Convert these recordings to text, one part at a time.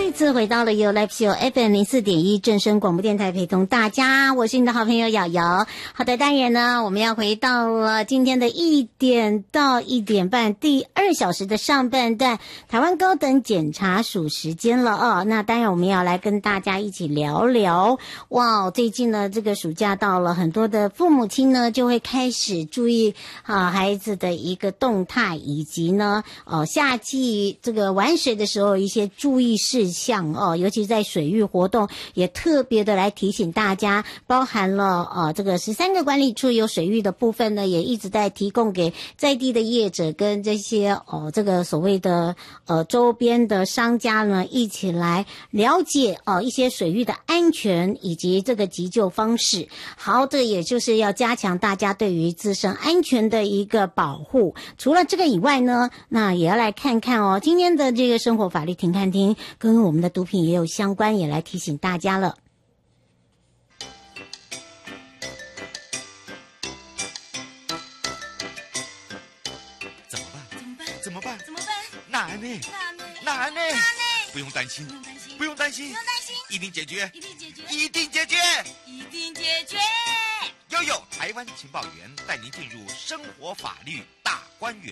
再次回到了由 Live Show FM 04.1正声广播电台，陪同大家，我是你的好朋友瑶瑶。好的，当然呢，我们要回到了今天的1点到1点半第2小时的上半段，台湾高等检察署时间了哦。那当然我们要来跟大家一起聊聊，哇，最近呢这个暑假到了，很多的父母亲呢就会开始注意孩子的一个动态，以及呢夏季这个玩水的时候一些注意事项哦，尤其在水域活动也特别的来提醒大家，包含了这个13个管理处有水域的部分呢，也一直在提供给在地的业者跟这些这个所谓的周边的商家呢，一起来了解一些水域的安全以及这个急救方式。好，这也就是要加强大家对于自身安全的一个保护。除了这个以外呢，那也要来看看今天的这个生活法律停看厅跟我们的毒品也有相关，也来提醒大家了。 怎么办？难呢？不用担心，一定解决。悠台湾情报员带您进入生活法律大观园。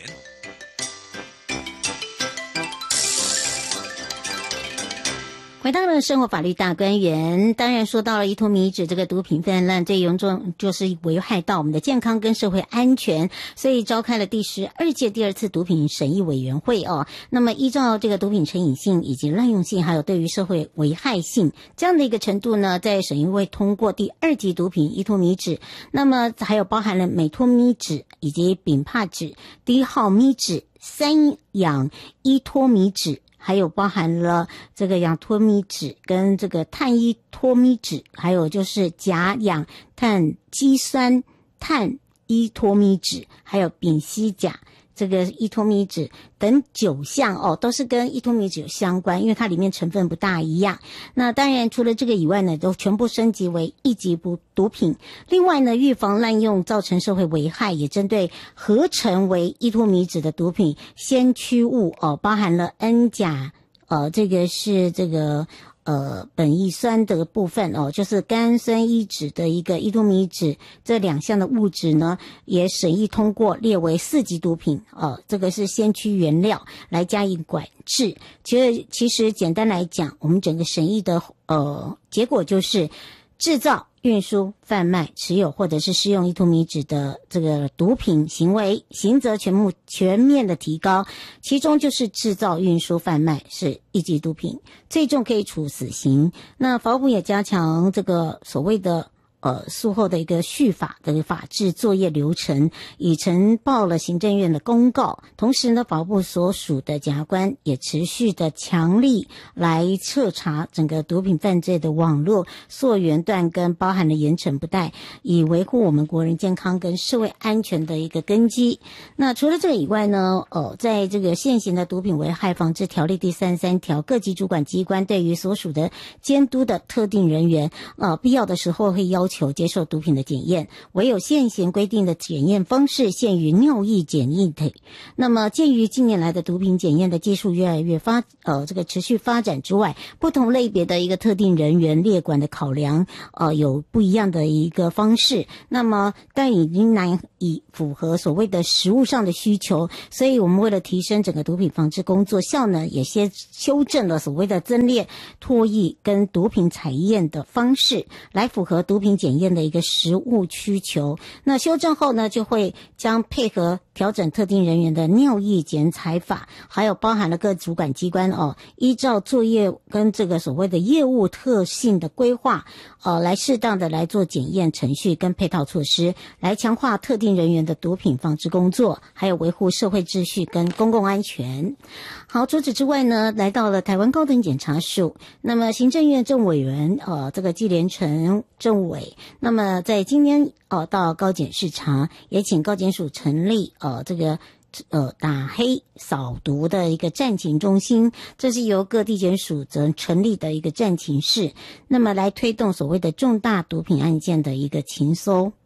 回到了生活法律大观园，当然说到了依托米脂这个毒品泛滥，最严重就是危害到我们的健康跟社会安全，所以召开了第12届第2次毒品审议委员会那么依照这个毒品成瘾性以及滥用性，还有对于社会危害性这样的一个程度呢，在审议会通过第2级毒品依托米脂，那么还有包含了美托米脂以及丙帕脂、低号米脂、三氧依托米脂，还有包含了这个氧托米脂跟这个碳依托米脂，还有就是甲氧碳基酸碳依托米脂，还有丙烯甲这个依托米脂等9项都是跟依托米脂有相关，因为它里面成分不大一样。那当然除了这个以外呢，都全部升级为1级毒品。另外呢，预防滥用造成社会危害，也针对合成为依托米脂的毒品先驱物包含了 N 甲这个是这个苯乙酸的部分就是甘酸一酯的一个依托米脂，这2项的物质呢也审议通过，列为4级毒品这个是先驱原料来加以管制。其实简单来讲，我们整个审议的结果就是制造、运输、贩卖、持有或者是施用依托米脂的这个毒品行为，刑责全面的提高，其中就是制造、运输、贩卖是1级毒品，最重可以处死刑。那法务部也加强这个所谓的术后的一个续法的法制作业流程，已呈报了行政院的公告。同时呢，法务部所属的检察官也持续的强力来彻查整个毒品犯罪的网络溯源断根，包含了严惩不贷，以维护我们国人健康跟社会安全的一个根基。那除了这个以外呢，在这个现行的毒品危害防治条例第33条，各级主管机关对于所属的监督的特定人员必要的时候会要求接受毒品的检验，唯有现行规定的检验方式限于尿液检验体。那么鉴于近年来的毒品检验的技术越来越这个持续发展之外，不同类别的一个特定人员列管的考量有不一样的一个方式，那么但已经难以符合所谓的实务上的需求，所以我们为了提升整个毒品防治工作效能，也先修正了所谓的增列、脱液跟毒品采验的方式，来符合毒品检验的一个实务需求。那修正后呢，就会将配合调整特定人员的尿液检采法，还有包含了各主管机关依照作业跟这个所谓的业务特性的规划来适当的来做检验程序跟配套措施，来强化特定人员的毒品防治工作，还有维护社会秩序跟公共安全。好，除此之外呢，来到了台湾高等检察署，那么行政院政务委员这个纪连成政务委，那么在今天到高检视察，也请高检署成立这个打黑扫毒的一个战情中心，这是由各地检署则成立的一个战情室，那么来推动所谓的重大毒品案件的一个情搜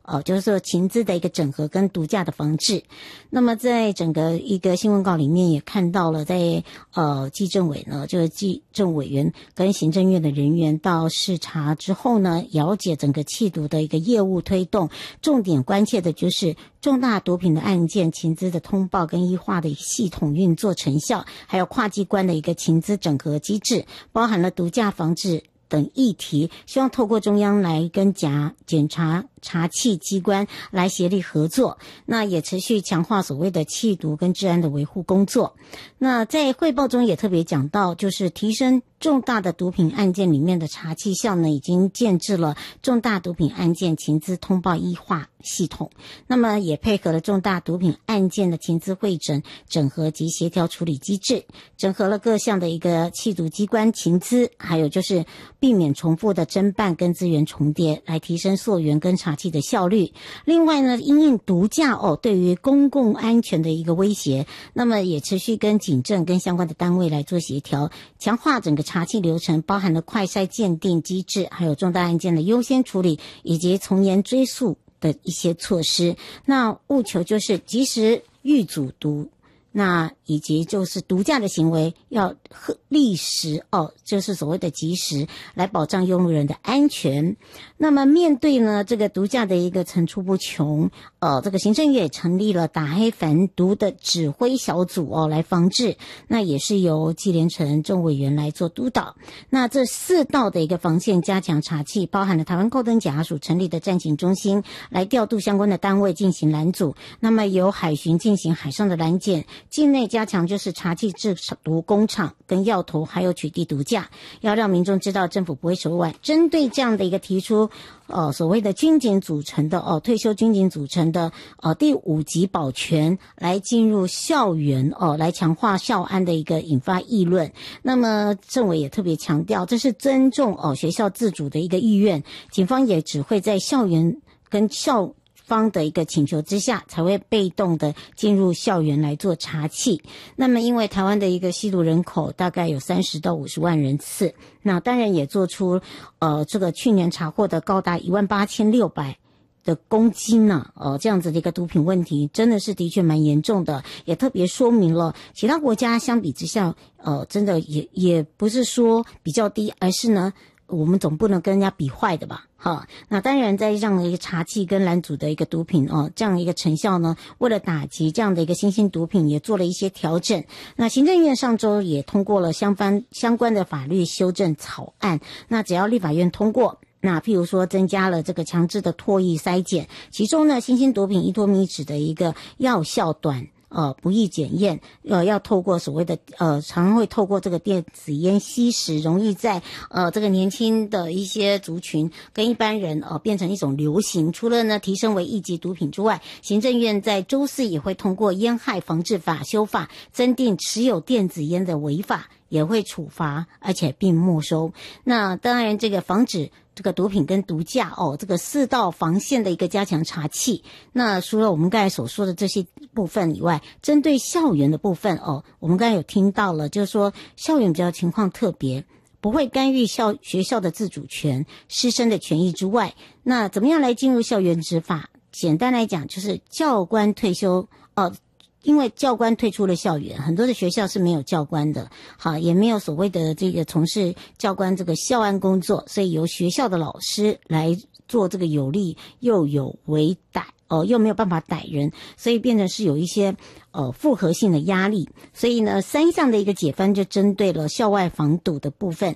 就是说情资的一个整合跟毒驾的防治。那么在整个一个新闻稿里面也看到了，在纪政委呢，就是纪政委员跟行政院的人员到视察之后呢，了解整个缉毒的一个业务推动，重点关切的就是重大毒品的案件情资的通报跟依化的系统运作成效，还有跨机关的一个情资整合机制，包含了毒驾防治等议题，希望透过中央来跟检察查缉机关来协力合作，那也持续强化所谓的缉毒跟治安的维护工作。那在汇报中也特别讲到，就是提升重大的毒品案件里面的查缉效能，已经建制了重大毒品案件情资通报依化系统，那么也配合了重大毒品案件的情资汇整、整合及协调处理机制，整合了各项的一个缉毒机关情资，还有就是避免重复的侦办跟资源重叠，来提升溯源跟查缉的效率。另外呢，因应毒驾对于公共安全的一个威胁，那么也持续跟警政跟相关的单位来做协调，强化整个查缉流程，包含了快筛鉴定机制，还有重大案件的优先处理以及从严追诉的一些措施。那务求就是及时预阻毒，那以及就是毒驾的行为要立时就是所谓的及时来保障用路人的安全。那么面对呢这个毒驾的一个层出不穷，这个行政院也成立了打黑反毒的指挥小组来防治，那也是由纪连成众委员来做督导。那这4道的一个防线加强查缉，包含了台湾高等检察署成立的战警中心来调度相关的单位进行拦阻，那么由海巡进行海上的拦检，境内加强就是查缉制毒工厂跟药头，还有取缔毒驾，要让民众知道政府不会手软。针对这样的一个提出所谓的军警组成的退休军警组成的第5级保全来进入校园来强化校安的一个引发议论。那么政委也特别强调，这是尊重学校自主的一个意愿，警方也只会在校园跟校方的一个请求之下，才会被动的进入校园来做查缉。那么因为台湾的一个吸毒人口大概有30到50万人次，那当然也做出这个去年查获的高达18600的公斤这样子的一个毒品问题，真的是的确蛮严重的，也特别说明了其他国家相比之下真的也不是说比较低，而是呢我们总不能跟人家比坏的吧。那当然在这样的一个查缉跟拦阻的一个毒品这样一个成效呢，为了打击这样的一个新兴毒品也做了一些调整。那行政院上周也通过了相关的法律修正草案，那只要立法院通过，那譬如说增加了这个强制的唾液筛检，其中呢新兴毒品依托米脂的一个药效短不易检验，要透过所谓的常会透过这个电子烟吸食，容易在这个年轻的一些族群跟一般人变成一种流行。除了呢提升为1级毒品之外，行政院在周4也会通过烟害防治法修法，增订持有电子烟的违法也会处罚，而且并没收。那当然这个防止这个毒品跟毒驾这个4道防线的一个加强查缉。那除了我们刚才所说的这些部分以外，针对校园的部分我们刚才有听到了，就是说校园比较情况特别，不会干预学校的自主权、师生的权益之外，那怎么样来进入校园执法？简单来讲就是教官退休因为教官退出了校园，很多的学校是没有教官的，也没有所谓的这个从事教官这个校安工作，所以由学校的老师来做这个有利又有违逮又没有办法逮人，所以变成是有一些复合性的压力。所以呢3项的一个解分就针对了校外防堵的部分，